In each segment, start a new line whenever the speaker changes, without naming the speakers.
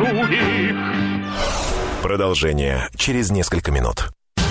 их.
Продолжение через несколько минут.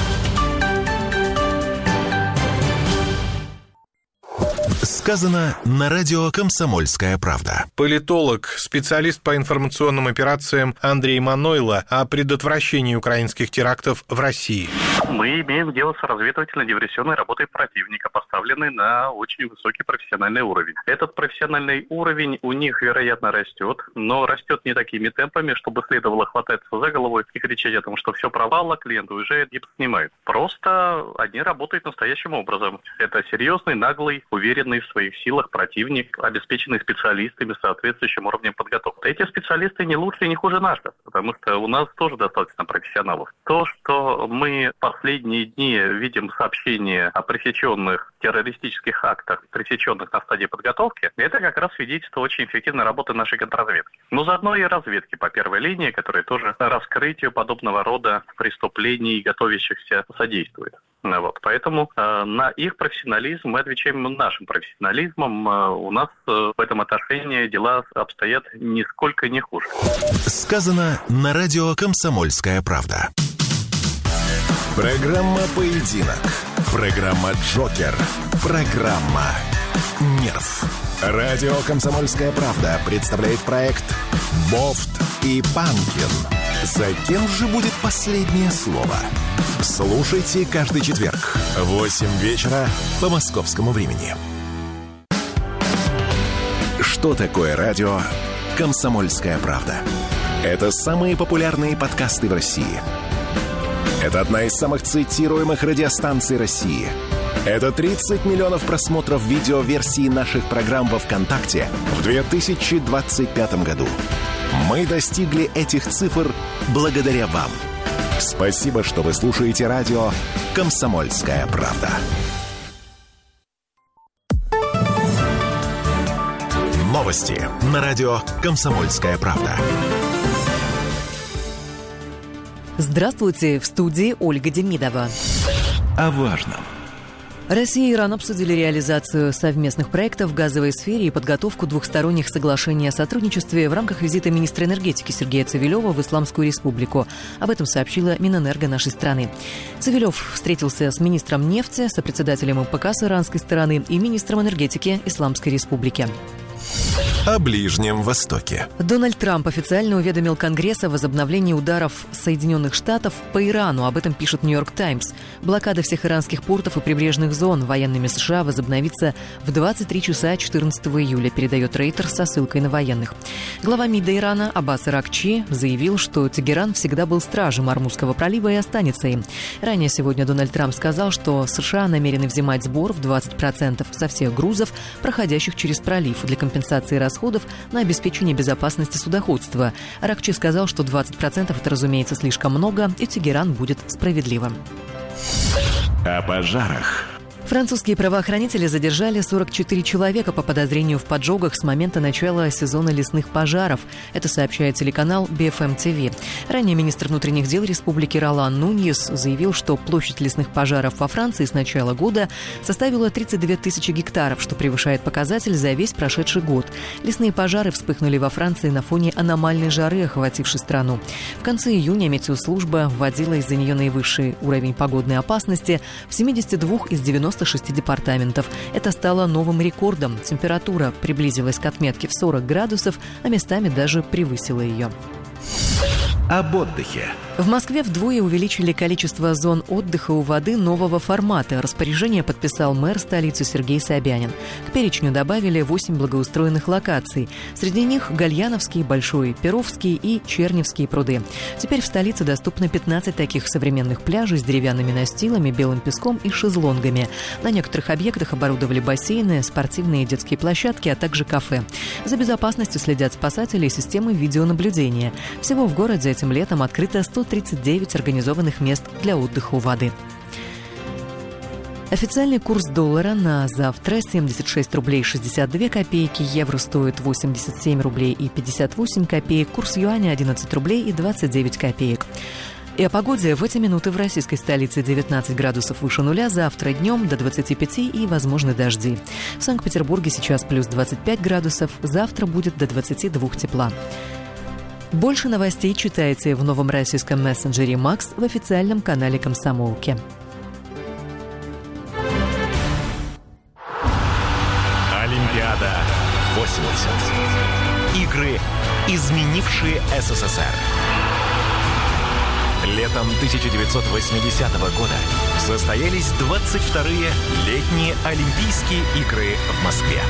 Сказано на радио «Комсомольская правда».
Политолог, специалист по информационным операциям Андрей Манойло о предотвращении украинских терактов в России.
Мы имеем дело с разведывательно-диверсионной работой противника, поставленной на очень высокий профессиональный уровень. Этот профессиональный уровень у них, вероятно, растет, но растет не такими темпами, чтобы следовало хвататься за голову и кричать о том, что все провал, клиент уезжает, гипс снимает. Просто они работают настоящим образом. Это серьезный, наглый, уверенный в своих силах противник, обеспеченный специалистами с соответствующим уровнем подготовки. Эти специалисты не лучше и не хуже наших, потому что у нас тоже достаточно профессионалов. То, что мы последние дни видим сообщения о пресеченных террористических актах, пресеченных на стадии подготовки, это как раз свидетельство очень эффективной работы нашей контрразведки. Но заодно и разведки по первой линии, которая тоже раскрытию подобного рода преступлений, готовящихся, содействует. Поэтому на их профессионализм мы отвечаем нашим профессионализмом. У нас в этом отношении дела обстоят нисколько не хуже.
Сказано на радио «Комсомольская правда». Программа «Поединок». Программа «Джокер». Программа «Нерв». Радио «Комсомольская правда» представляет проект «Бофт и Панкин». За кем же будет последнее слово? Слушайте каждый четверг в 8 вечера по московскому времени. Что такое радио «Комсомольская правда»? Это самые популярные подкасты в России. Это одна из самых цитируемых радиостанций России. Это 30 миллионов просмотров видеоверсии наших программ во ВКонтакте в 2025 году. Мы достигли этих цифр благодаря вам. Спасибо, что вы слушаете радио «Комсомольская правда». Новости на радио «Комсомольская правда».
Здравствуйте, в студии Ольга Демидова.
О важном.
Россия и Иран обсудили реализацию совместных проектов в газовой сфере и подготовку двухсторонних соглашений о сотрудничестве в рамках визита министра энергетики Сергея Цивилева в Исламскую Республику. Об этом сообщила Минэнерго нашей страны. Цивилев встретился с министром нефти, сопредседателем МПК с иранской стороны и министром энергетики Исламской Республики.
О Ближнем Востоке.
Дональд Трамп официально уведомил Конгресс о возобновлении ударов Соединенных Штатов по Ирану. Об этом пишет «Нью-Йорк Таймс». Блокада всех иранских портов и прибрежных зон военными США возобновится в 23 часа 14 июля, передает Reuters со ссылкой на военных. Глава МИДа Ирана Аббас Аракчи заявил, что Тегеран всегда был стражем Ормузского пролива и останется им. Ранее сегодня Дональд Трамп сказал, что США намерены взимать сбор в 20% со всех грузов, проходящих через пролив, для компенсации расходов на обеспечение безопасности судоходства. Аракчи сказал, что 20% это, разумеется, слишком много, и Тегеран будет справедливым.
О пожарах.
Французские правоохранители задержали 44 человека по подозрению в поджогах с момента начала сезона лесных пожаров. Это сообщает телеканал BFM TV. Ранее министр внутренних дел республики Ролан Нуньес заявил, что площадь лесных пожаров во Франции с начала года составила 32 тысячи гектаров, что превышает показатель за весь прошедший год. Лесные пожары вспыхнули во Франции на фоне аномальной жары, охватившей страну. В конце июня метеослужба вводила из-за нее наивысший уровень погодной опасности в 72 из 96 департаментов. Это стало новым рекордом. Температура приблизилась к отметке в 40 градусов, а местами даже превысила ее.
Об отдыхе.
В Москве вдвое увеличили количество зон отдыха у воды нового формата. Распоряжение подписал мэр столицы Сергей Собянин. К перечню добавили 8 благоустроенных локаций. Среди них Гальяновский, Большой Перовский и Черневские пруды. Теперь в столице доступно 15 таких современных пляжей с деревянными настилами, белым песком и шезлонгами. На некоторых объектах оборудовали бассейны, спортивные и детские площадки, а также кафе. За безопасностью следят спасатели и системы видеонаблюдения. Всего в городе этим летом открыто 139 организованных мест для отдыха у воды. Официальный курс доллара на завтра 76 рублей 62 копейки, евро стоит 87 рублей и 58 копеек, курс юаня 11 рублей и 29 копеек. И о погоде. В эти минуты в российской столице 19 градусов выше нуля, завтра днем до 25 и возможны дожди. В Санкт-Петербурге сейчас плюс 25 градусов, завтра будет до 22 тепла. Больше новостей читайте в новом российском мессенджере «Макс» в официальном канале «Комсомолки».
Олимпиада 80. Игры, изменившие СССР. Летом 1980 года состоялись 22-е летние Олимпийские игры в Москве.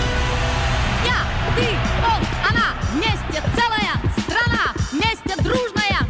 Я, ты, он, она, вместе целая страна, вместе дружно.